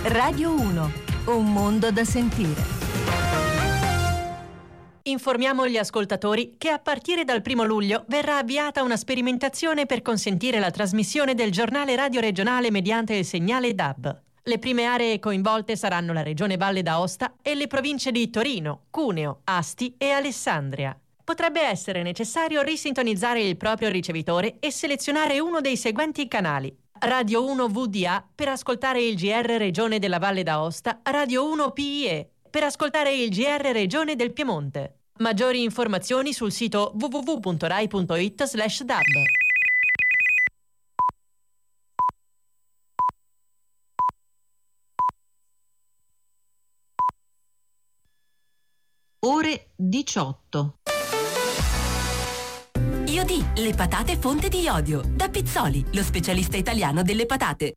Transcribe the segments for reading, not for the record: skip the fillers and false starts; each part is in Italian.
Radio 1, un mondo da sentire. Informiamo gli ascoltatori che a partire dal 1 luglio verrà avviata una sperimentazione per consentire la trasmissione del giornale radio regionale mediante il segnale DAB. Le prime aree coinvolte saranno la Regione Valle d'Aosta e le province di Torino, Cuneo, Asti e Alessandria. Potrebbe essere necessario risintonizzare il proprio ricevitore e selezionare uno dei seguenti canali: Radio 1 VDA per ascoltare il GR Regione della Valle d'Aosta, Radio 1 PIE per ascoltare il GR Regione del Piemonte. Maggiori informazioni sul sito www.rai.it/dab. Ore 18. Iodi, le patate fonte di iodio. Da Pizzoli, lo specialista italiano delle patate.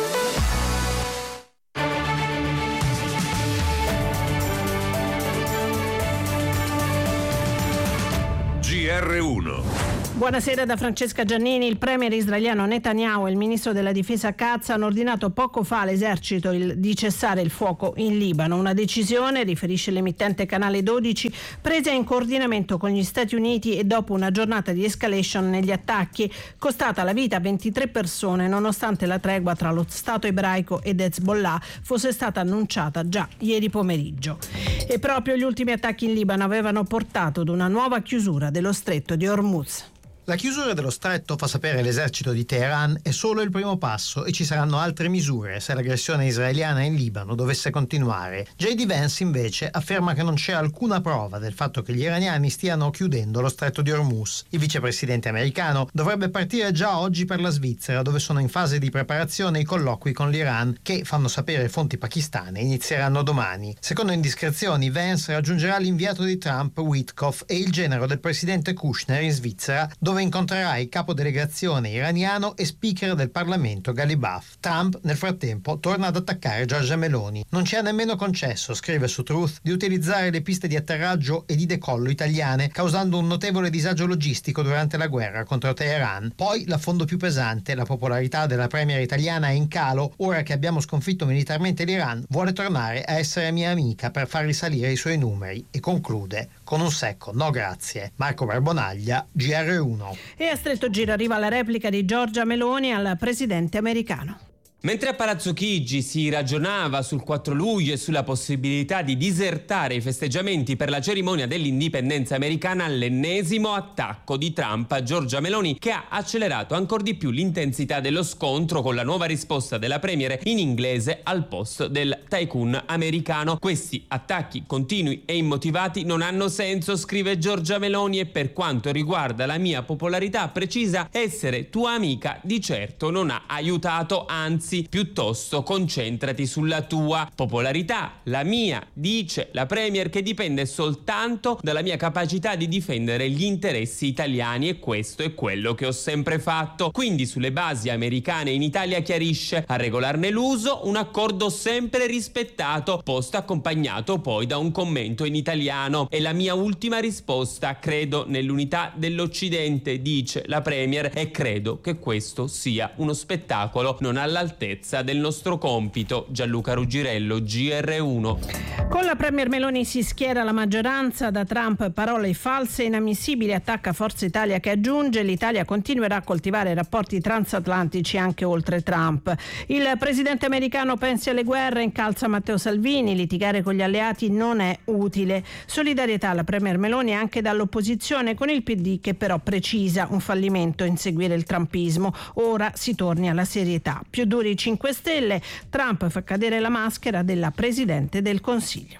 GR1. Buonasera da Francesca Giannini. Il premier israeliano Netanyahu e il ministro della difesa Katz hanno ordinato poco fa all'esercito di cessare il fuoco in Libano. Una decisione, riferisce l'emittente Canale 12, presa in coordinamento con gli Stati Uniti e dopo una giornata di escalation negli attacchi, costata la vita a 23 persone, nonostante la tregua tra lo Stato ebraico ed Hezbollah fosse stata annunciata già ieri pomeriggio. E proprio gli ultimi attacchi in Libano avevano portato ad una nuova chiusura dello stretto di Hormuz. La chiusura dello stretto, fa sapere l'esercito di Teheran, è solo il primo passo e ci saranno altre misure se l'aggressione israeliana in Libano dovesse continuare. J.D. Vance invece afferma che non c'è alcuna prova del fatto che gli iraniani stiano chiudendo lo stretto di Hormuz. Il vicepresidente americano dovrebbe partire già oggi per la Svizzera, dove sono in fase di preparazione i colloqui con l'Iran che, fanno sapere fonti pakistane, inizieranno domani. Secondo indiscrezioni, Vance raggiungerà l'inviato di Trump, Witkoff, e il genero del presidente Kushner in Svizzera, dove incontrerà il capodelegazione iraniano e speaker del Parlamento Ghalibaf. Trump, nel frattempo, torna ad attaccare Giorgia Meloni. Non ci ha nemmeno concesso, scrive su Truth, di utilizzare le piste di atterraggio e di decollo italiane, causando un notevole disagio logistico durante la guerra contro Teheran. Poi, l'affondo più pesante, la popolarità della premier italiana è in calo. Ora che abbiamo sconfitto militarmente l'Iran, vuole tornare a essere mia amica per far risalire i suoi numeri. E conclude con un secco no grazie. Marco Barbonaglia, GR1. E a stretto giro arriva la replica di Giorgia Meloni al presidente americano. Mentre a Palazzo Chigi si ragionava sul 4 luglio e sulla possibilità di disertare i festeggiamenti per la cerimonia dell'indipendenza americana, l'ennesimo attacco di Trump a Giorgia Meloni, che ha accelerato ancor di più l'intensità dello scontro con la nuova risposta della premier in inglese al post del tycoon americano. Questi attacchi continui e immotivati non hanno senso, scrive Giorgia Meloni, e per quanto riguarda la mia popolarità, precisa, essere tua amica di certo non ha aiutato, anzi piuttosto concentrati sulla tua popolarità. La mia, dice la premier, che dipende soltanto dalla mia capacità di difendere gli interessi italiani, e questo è quello che ho sempre fatto. Quindi sulle basi americane in Italia, chiarisce, a regolarne l'uso un accordo sempre rispettato, post accompagnato poi da un commento in italiano. E la mia ultima risposta: credo nell'unità dell'Occidente, dice la premier, e credo che questo sia uno spettacolo non all'altezza del nostro compito. Gianluca Ruggirello, GR1. Con la premier Meloni si schiera la maggioranza, da Trump parole false e inammissibili attacca Forza Italia, che aggiunge: l'Italia continuerà a coltivare rapporti transatlantici anche oltre Trump. Il presidente americano pensi alle guerre, incalza Matteo Salvini, litigare con gli alleati non è utile. Solidarietà alla premier Meloni anche dall'opposizione, con il PD che però precisa un fallimento inseguire il trumpismo. Ora si torni alla serietà. Più duri 5 Stelle, Trump fa cadere la maschera della Presidente del Consiglio.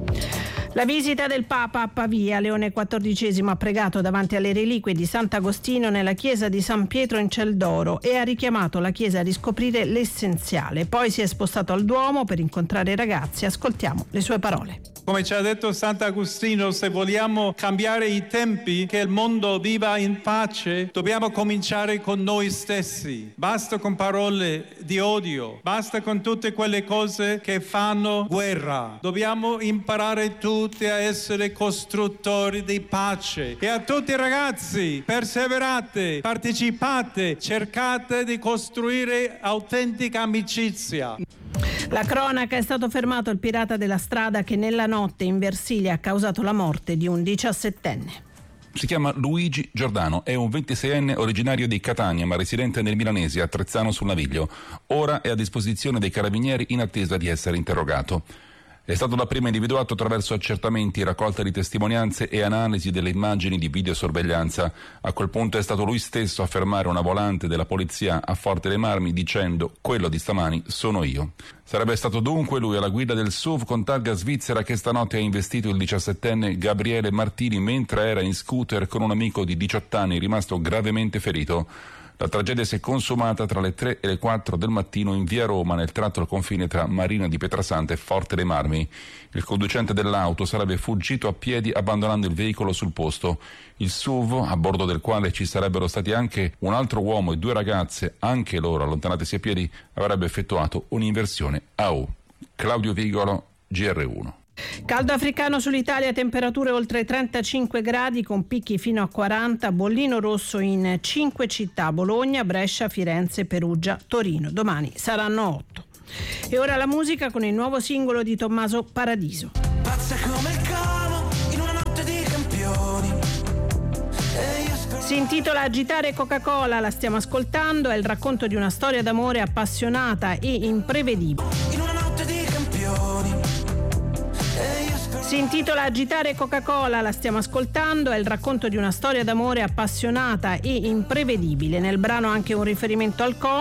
La visita del Papa a Pavia. Leone XIV ha pregato davanti alle reliquie di Sant'Agostino nella chiesa di San Pietro in Ciel d'Oro e ha richiamato la chiesa a riscoprire l'essenziale. Poi si è spostato al Duomo per incontrare i ragazzi. Ascoltiamo le sue parole. Come ci ha detto Sant'Agostino, se vogliamo cambiare i tempi, che il mondo viva in pace, dobbiamo cominciare con noi stessi. Basta con parole di odio, basta con tutte quelle cose che fanno guerra. Dobbiamo imparare tutti a essere costruttori di pace. E a tutti i ragazzi, perseverate, partecipate, cercate di costruire autentica amicizia. La cronaca: è stato fermato il pirata della strada che nella notte in Versilia ha causato la morte di un 17enne. Si chiama Luigi Giordano, è un 26enne originario di Catania ma residente nel milanese a Trezzano sul Naviglio. Ora è a disposizione dei carabinieri in attesa di essere interrogato. È stato dapprima individuato attraverso accertamenti, raccolta di testimonianze e analisi delle immagini di videosorveglianza. A quel punto è stato lui stesso a fermare una volante della polizia a Forte dei Marmi dicendo: quello di stamani sono io. Sarebbe stato dunque lui alla guida del SUV con targa svizzera che stanotte ha investito il 17enne Gabriele Martini mentre era in scooter con un amico di 18 anni rimasto gravemente ferito. La tragedia si è consumata tra le 3 e le 4 del mattino in via Roma, nel tratto al confine tra Marina di Pietrasanta e Forte dei Marmi. Il conducente dell'auto sarebbe fuggito a piedi abbandonando il veicolo sul posto. Il SUV, a bordo del quale ci sarebbero stati anche un altro uomo e 2 ragazze, anche loro allontanatesi a piedi, avrebbe effettuato un'inversione a U. Claudio Vigolo, GR1. Caldo africano sull'Italia, temperature oltre 35 gradi con picchi fino a 40, bollino rosso in 5 città: Bologna, Brescia, Firenze, Perugia, Torino. Domani saranno 8. E ora la musica con il nuovo singolo di Tommaso, Paradiso. Pazza come il cavo in una notte di campioni. Si intitola Agitare Coca-Cola, la stiamo ascoltando, è il racconto di una storia d'amore appassionata e imprevedibile. In una notte di campioni. Si intitola Agitare Coca-Cola, la stiamo ascoltando, è il racconto di una storia d'amore appassionata e imprevedibile. Nel brano anche un riferimento al